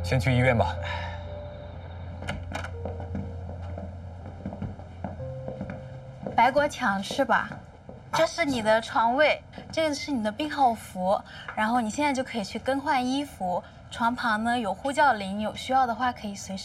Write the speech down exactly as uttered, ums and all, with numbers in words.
先去医院吧。 白果抢吃吧，这是你的床位，这个是你的病号服，然后你现在就可以去更换衣服。床旁呢有呼叫铃，有需要的话可以随时。